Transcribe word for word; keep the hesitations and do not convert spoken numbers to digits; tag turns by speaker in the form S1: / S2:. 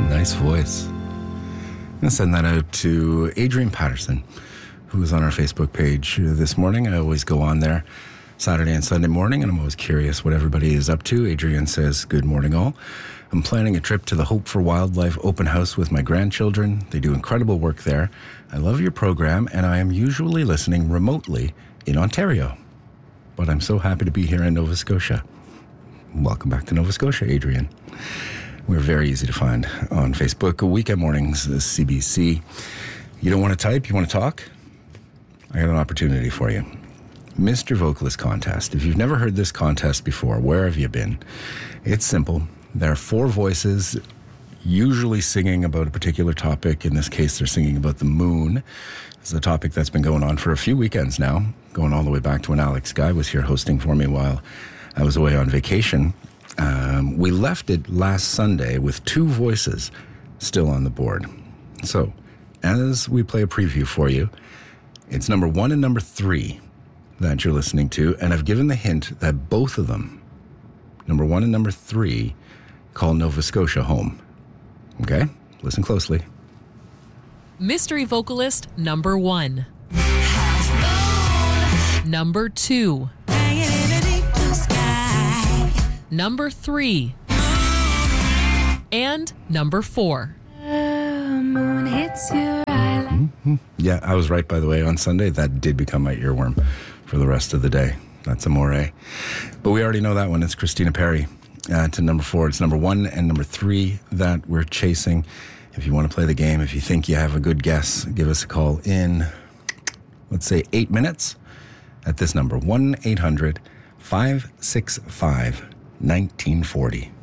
S1: Nice voice. I'm going to send that out to Adrian Patterson, who was on our Facebook page this morning. I always go on there Saturday and Sunday morning, and I'm always curious what everybody is up to. Adrian says, good morning all. I'm planning a trip to the Hope for Wildlife open house with my grandchildren. They do incredible work there. I love your program, and I am usually listening remotely in Ontario. But I'm so happy to be here in Nova Scotia. Welcome back to Nova Scotia, Adrian. We're very easy to find on Facebook. Weekend mornings, C B C. You don't want to type, you want to talk? I got an opportunity for you. Mister Vocalist Contest. If you've never heard this contest before, where have you been? It's simple. There are four voices, usually singing about a particular topic. In this case, they're singing about the moon. It's a topic that's been going on for a few weekends now, going all the way back to when Alex Guy was here hosting for me while I was away on vacation. Um, we left it last Sunday with two voices still on the board. So, as we play a preview for you, it's number one and number three that you're listening to, and I've given the hint that both of them, number one and number three, call Nova Scotia home. Okay? Listen closely.
S2: Mystery vocalist number one. Number two. Number three. And number four.
S1: Mm-hmm. Yeah, I was right, by the way. On Sunday, that did become my earworm for the rest of the day. That's Amore. But we already know that one. It's Christina Perri uh, to number four. It's number one and number three that we're chasing. If you want to play the game, if you think you have a good guess, give us a call in, let's say, eight minutes at this number, one eight hundred five six five nineteen forty.